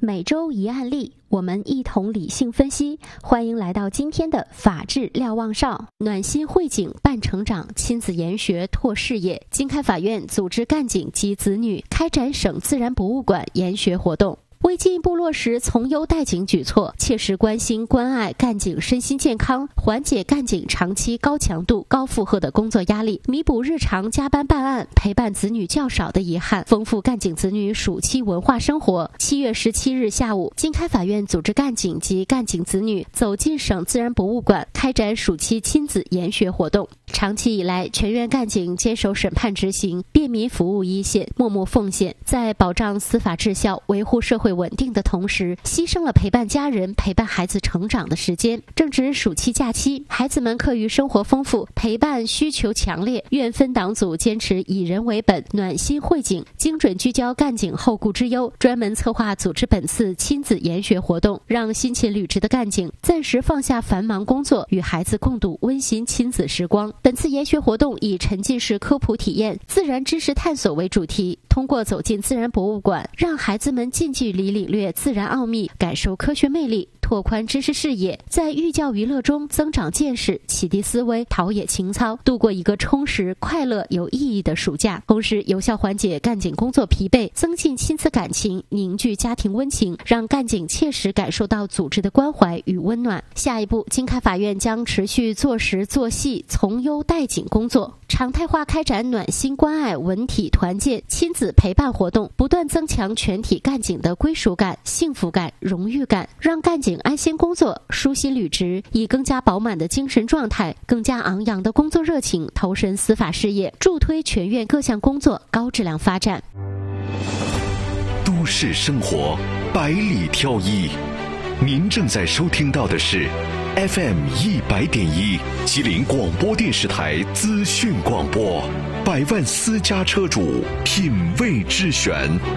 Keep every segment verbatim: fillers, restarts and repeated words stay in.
每周一案例，我们一同理性分析。欢迎来到今天的法治瞭望哨，暖心汇景伴成长，亲子研学拓视野。经开法院组织干警及子女开展省自然博物馆研学活动。为进一步落实从优待警举措，切实关心关爱干警身心健康，缓解干警长期高强度高负荷的工作压力，弥补日常加班办案陪伴子女较少的遗憾，丰富干警子女暑期文化生活。七月十七日下午，经开法院组织干警及干警子女走进省自然博物馆，开展暑期亲子研学活动。长期以来，全院干警坚守审判执行、便民服务一线，默默奉献，在保障司法治效、维护社会稳定的同时，牺牲了陪伴家人、陪伴孩子成长的时间。正值暑期假期，孩子们课余生活丰富，陪伴需求强烈，院分党组坚持以人为本，暖心汇景，精准聚焦干警后顾之忧，专门策划组织本次亲子研学活动，让辛勤履职的干警暂时放下繁忙工作，与孩子共度温馨亲子时光。本次研学活动以沉浸式科普体验、自然知识探索为主题，通过走进自然博物馆，让孩子们近距离领略自然奥秘，感受科学魅力，拓宽知识视野，在寓教于乐中增长见识，启迪思维，陶冶情操，度过一个充实、快乐、有意义的暑假。同时，有效缓解干警工作疲惫，增进亲子感情，凝聚家庭温情，让干警切实感受到组织的关怀与温暖。下一步，经开法院将持续做实做细从优待警工作，常态化开展暖心关爱、文体团建、亲子陪伴活动，不断增强全体干警的归属感、幸福感、荣誉感，让干警安心工作、舒心履职，以更加饱满的精神状态、更加昂扬的工作热情投身司法事业，助推全院各项工作高质量发展。 都市生活百里挑一，您正在收听到的是 F M 一百点一吉林广播电视台资讯广播，百万私家车主品味之选。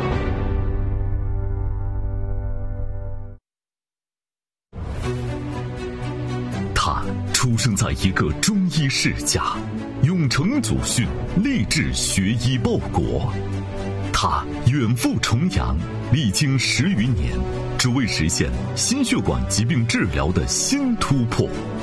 他出生在一个中医世家，永承祖训，立志学医报国。他远赴重洋，历经十余年，只为实现心血管疾病治疗的新突破。